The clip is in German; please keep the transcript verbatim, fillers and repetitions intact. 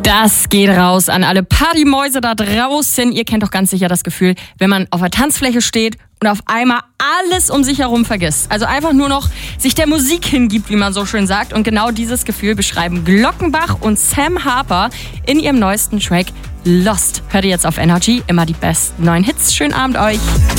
Das geht raus an alle Partymäuse da draußen. Ihr kennt doch ganz sicher das Gefühl, wenn man auf der Tanzfläche steht und auf einmal alles um sich herum vergisst. Also einfach nur noch sich der Musik hingibt, wie man so schön sagt. Und genau dieses Gefühl beschreiben Glockenbach und Sam Harper in ihrem neuesten Track Lost. Hört ihr jetzt auf Energy, immer die besten neuen Hits. Schönen Abend euch.